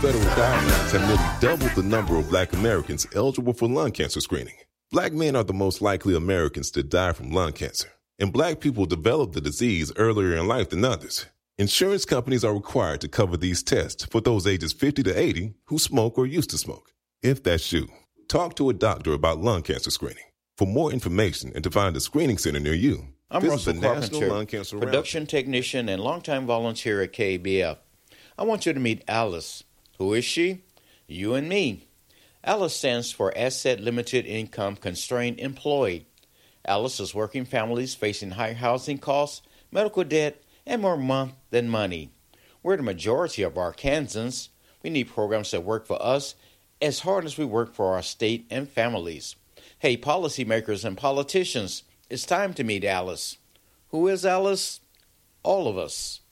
Federal guidelines have nearly doubled the number of Black Americans eligible for lung cancer screening. Black men are the most likely Americans to die from lung cancer, and Black people develop the disease earlier in life than others. Insurance companies are required to cover these tests for those ages 50 to 80 who smoke or used to smoke. If that's you, talk to a doctor about lung cancer screening. For more information and to find a screening center near you, I'm visit Russell the National Carpenter, Lung Cancer production technician and longtime volunteer at KABF. I want you to meet Alice. Who is she? You and me. Alice stands for Asset Limited Income Constrained Employed. Alice is working families facing high housing costs, medical debt, and more month than money. We're the majority of Arkansans. We need programs that work for us as hard as we work for our state and families. Hey, policymakers and politicians, it's time to meet Alice. Who is Alice? All of us.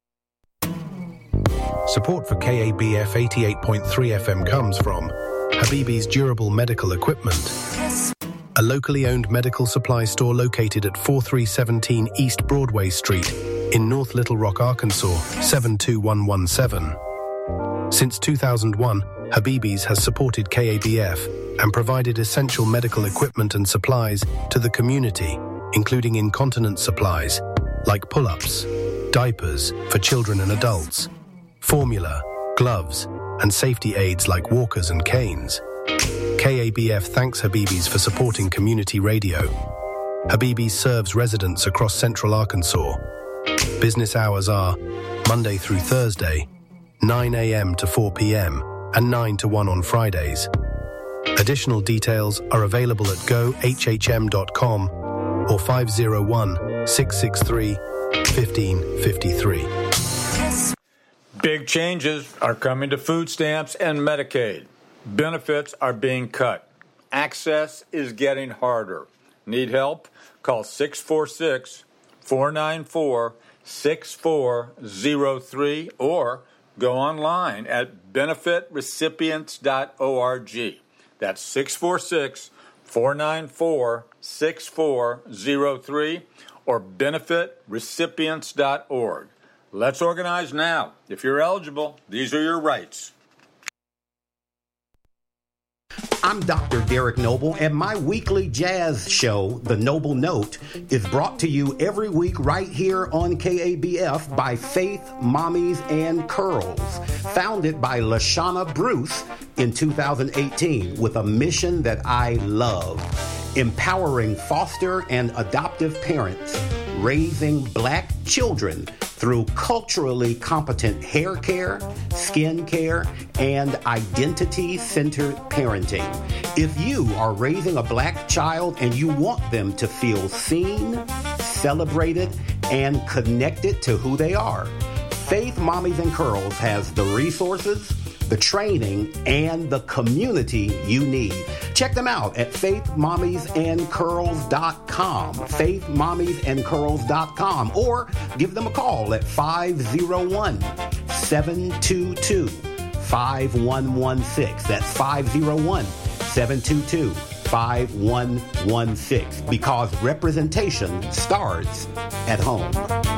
Support for KABF 88.3 FM comes from Habibi's Durable Medical Equipment, a locally owned medical supply store located at 4317 East Broadway Street in North Little Rock, Arkansas, 72117. Since 2001, Habibi's has supported KABF and provided essential medical equipment and supplies to the community, including incontinence supplies like pull-ups, diapers for children and adults, formula, gloves, and safety aids like walkers and canes. KABF thanks Habibi's for supporting community radio. Habibi's serves residents across central Arkansas. Business hours are Monday through Thursday, 9 a.m. to 4 p.m. and 9 to 1 on Fridays. Additional details are available at gohhm.com or 501-663-1553. Big changes are coming to food stamps and Medicaid. Benefits are being cut. Access is getting harder. Need help? Call 646-494-6403 or go online at benefitrecipients.org. That's 646-494-6403 or benefitrecipients.org. Let's organize now. If you're eligible, these are your rights. I'm Dr. Derek Noble, and my weekly jazz show, The Noble Note, is brought to you every week right here on KABF by Faith Mommies and Curls, founded by LaShawna Bruce in 2018 with a mission that I love: empowering foster and adoptive parents, raising Black children through culturally competent hair care, skin care, and identity-centered parenting. If you are raising a Black child and you want them to feel seen, celebrated, and connected to who they are, Faith Mommies and Curls has the resources, the training, and the community you need. Check them out at faithmommiesandcurls.com, faithmommiesandcurls.com, or give them a call at 501-722-5116. That's 501-722-5116, because representation starts at home.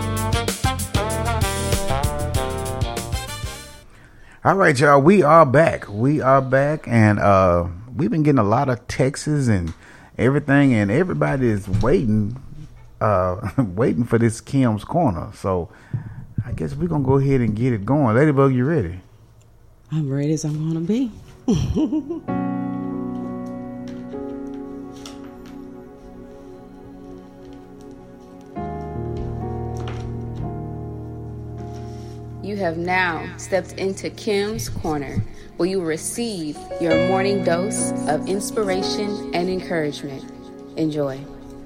All right, y'all, we are back. And we've been getting a lot of texts and everything, and everybody is waiting for this Kim's Corner. So I guess we're going to go ahead and get it going. Ladybug, you ready? I'm ready as I'm going to be. You have now stepped into Kim's Corner, where you will receive your morning dose of inspiration and encouragement. Enjoy.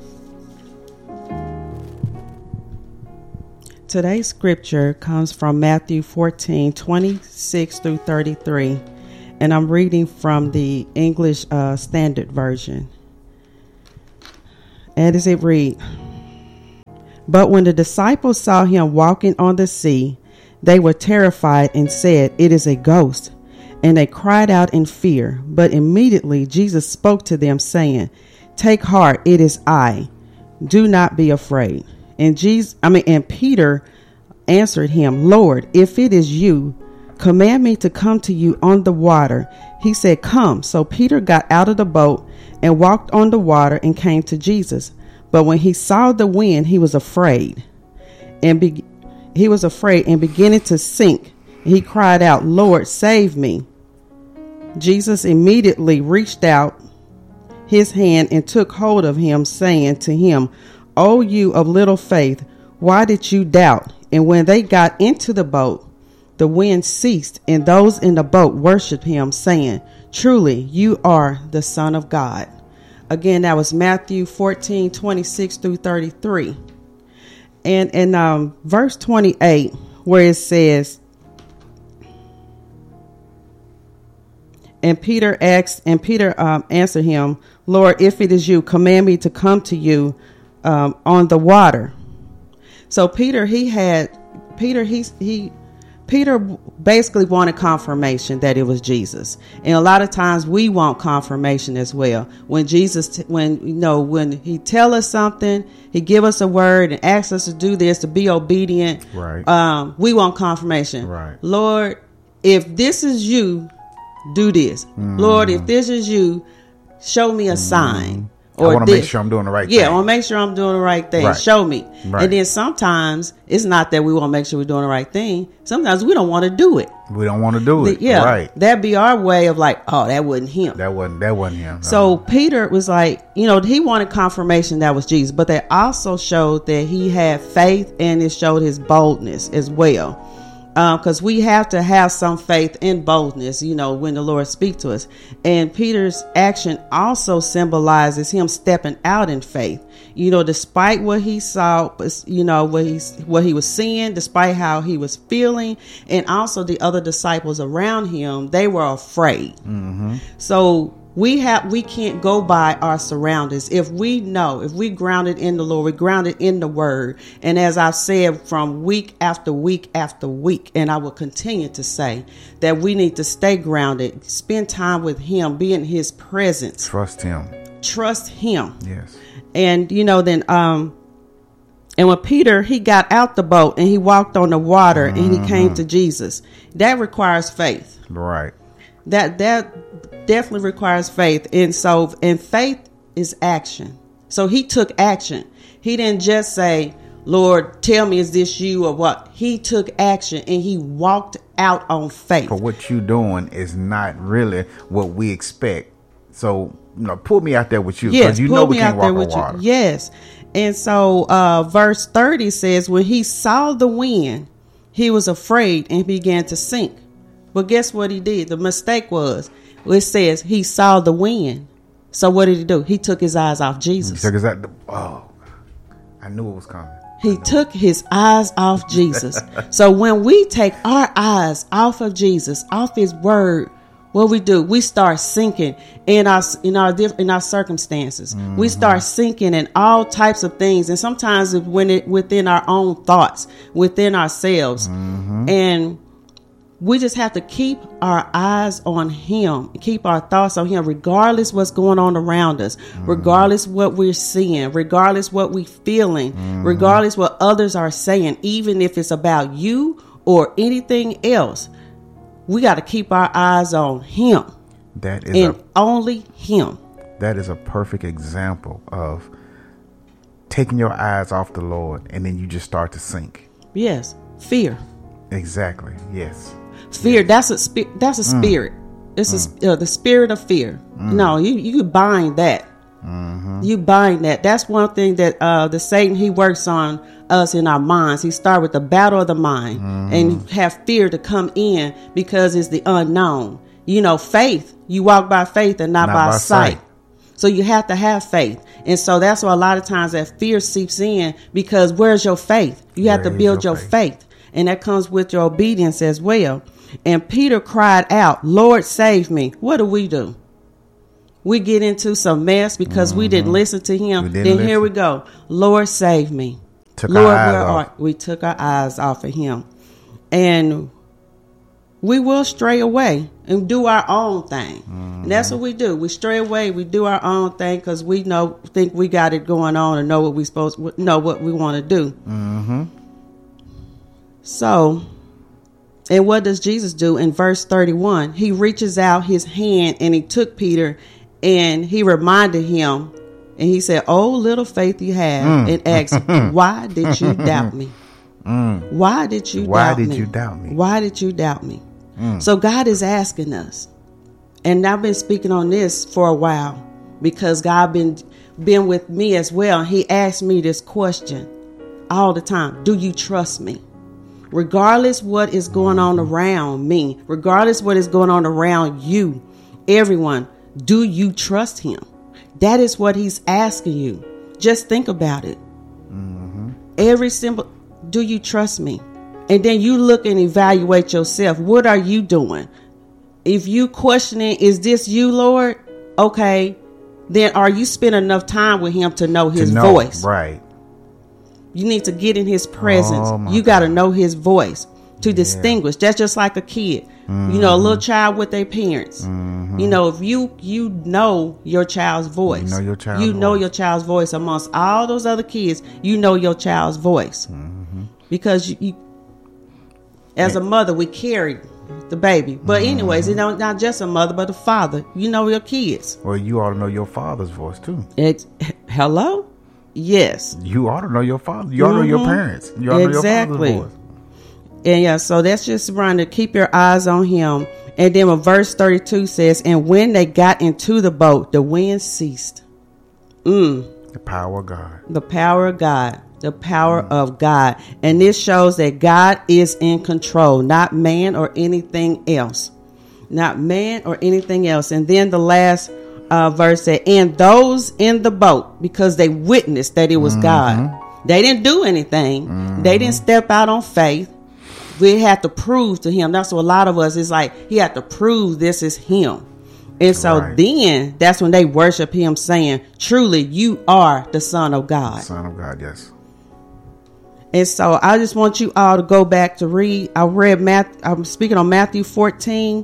Today's scripture comes from Matthew 14:26 through 33, and I'm reading from the English Standard Version. And as it reads, "But when the disciples saw him walking on the sea, they were terrified and said, 'It is a ghost.' And they cried out in fear. But immediately Jesus spoke to them, saying, 'Take heart, it is I. Do not be afraid.' And Peter answered him, 'Lord, if it is you, command me to come to you on the water. He said, come. So Peter got out of the boat and walked on the water and came to Jesus. But when he saw the wind, he was afraid. And beginning to sink. He cried out, Lord, save me. Jesus immediately reached out his hand and took hold of him, saying to him, O you of little faith, why did you doubt? And when they got into the boat, the wind ceased, and those in the boat worshipped him, saying, truly, you are the Son of God. Again, that was Matthew 14:26 through 33. And in verse 28, where it says, and Peter answered him, Lord, if it is you, command me to come to you on the water. So Peter basically wanted confirmation that it was Jesus. And a lot of times we want confirmation as well. When when he tell us something, he give us a word and asks us to do this, to be obedient. Right. We want confirmation. Right. Lord, if this is you, do this. Lord, if this is you, show me a sign. Or I want to make sure I'm doing the right thing. Yeah, I want to make sure I'm doing the right thing. Right. Show me. Right. And then sometimes it's not that we want to make sure we're doing the right thing. Sometimes we don't want to do it. We don't want to do it. Yeah. Right. That'd be our way of like, oh, that wasn't him. That wasn't him. No. So Peter was like, he wanted confirmation that was Jesus, but that also showed that he had faith, and it showed his boldness as well. Because we have to have some faith and boldness, when the Lord speaks to us. And Peter's action also symbolizes him stepping out in faith. Despite what he saw, what he was seeing, despite how he was feeling, and also the other disciples around him, they were afraid. Mm-hmm. So we can't go by our surroundings. If we grounded in the Lord, we grounded in the word. And as I've said from week after week after week, and I will continue to say that we need to stay grounded, spend time with him, be in his presence. Trust him. Yes. And, and when Peter, he got out the boat and he walked on the water and he came to Jesus, that requires faith. Right. That definitely requires faith. And faith is action. So he took action. He didn't just say, Lord, tell me, is this you or what? He took action and he walked out on faith. For what you doing is not really what we expect. So, pull me out there with you. Yes, we can't walk on water. Yes. And so verse 30 says, when he saw the wind, he was afraid and began to sink. But guess what he did? The mistake was, it says he saw the wind. So what did he do? He took his eyes off Jesus. I knew it was coming. He took his eyes off Jesus. So when we take our eyes off of Jesus, off his word, what we do, we start sinking in our circumstances. Mm-hmm. We start sinking in all types of things, and sometimes within our own thoughts, within ourselves, and we just have to keep our eyes on him, keep our thoughts on him, regardless what's going on around us, regardless what we're seeing, regardless what we're feeling, regardless what others are saying, even if it's about you or anything else. We got to keep our eyes on him. Only him. That is a perfect example of taking your eyes off the Lord, and then you just start to sink. Yes. Fear. Exactly. Yes. Fear. Yes. That's a spirit. It's the spirit of fear. No, you bind that. You bind that. That's one thing that the Satan, he works on us in our minds. He starts with the battle of the mind, and have fear to come in because it's the unknown. Faith. You walk by faith and not by sight. So you have to have faith. And so that's why a lot of times that fear seeps in, because where's your faith? You have to build your faith. And that comes with your obedience as well. And Peter cried out, Lord, save me. What do? We get into some mess because we didn't listen to him. Here we go. Lord, save me. We took our eyes off of him. And we will stray away and do our own thing. And that's what we do. We stray away. We do our own thing because we think we got it going on and know what we supposed to know what we want to do. So And what does Jesus do in verse 31? He reaches out his hand and he took Peter and he reminded him and he said, "Oh, little faith you have," and asked, "Why did you doubt me? Why did you doubt me? Why did you doubt me?" So God is asking us. And I've been speaking on this for a while because God been with me as well. He asked me this question all the time. Do you trust me? Regardless what is going on around me, regardless what is going on around you, everyone, do you trust him? That is what he's asking you. Just think about it. Every simple, do you trust me? And then you look and evaluate yourself. What are you doing? If you questioning, is this you, Lord? Okay, then are you spending enough time with him to know his voice? Right. You need to get in his presence. You got to know his voice to distinguish. That's just like a kid. You know, a little child with their parents. You know, if you know your child's voice. You know your child's voice amongst all those other kids. You know your child's voice. Because you as a mother, we carry the baby. But anyways, you know, not just a mother, but a father. You know your kids. Well, you ought to know your father's voice too. Hello? Yes. You ought to know your father. You ought to know your parents. You ought to know your father's voice. And yeah, so that's just trying to keep your eyes on him. And then when verse 32 says, and when they got into the boat, the wind ceased. The power of God. The power of God. The power of God. And this shows that God is in control, not man or anything else. Not man or anything else. And then the last verse said, and those in the boat, because they witnessed that it was God. They didn't do anything. They didn't step out on faith. We had to prove to him. That's what a lot of us is like. He had to prove this is him. And so then that's when they worship him, saying, truly, you are the Son of God. Son of God, yes. And so I just want you all to go back to read. I'm speaking on Matthew 14.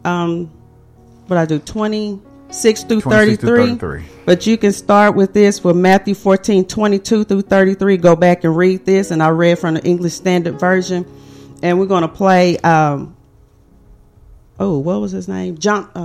What I do, 26 through 33. But you can start with this with Matthew 14, 22 through 33. Go back and read this. And I read from the English Standard Version. And we're going to play, what was his name?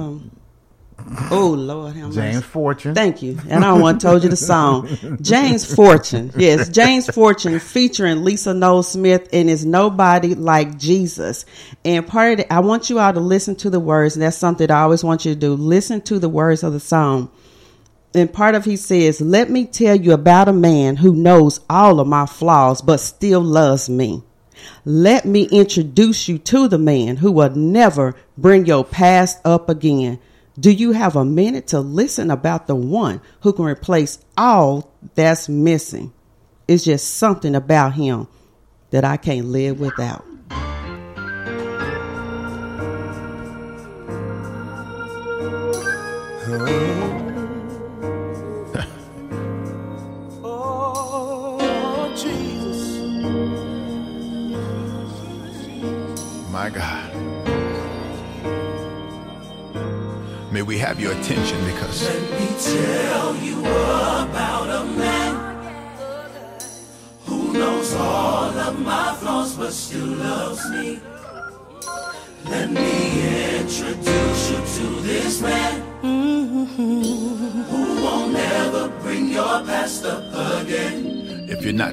Lord. James Fortune. Thank you. And I want to told you the song. James Fortune. Yes, James Fortune featuring Lisa Noel Smith and Is Nobody Like Jesus. And part of it, I want you all to listen to the words. And that's something that I always want you to do. Listen to the words of the song. And part of he says, let me tell you about a man who knows all of my flaws, but still loves me. Let me introduce you to the man who will never bring your past up again. Do you have a minute to listen about the one who can replace all that's missing? It's just something about him that I can't live without. Oh, Jesus. My God. May we have your attention because let me tell you about a man who knows all of my flaws but still loves me. Let me introduce you to this man who won't ever bring your past up again. if you're not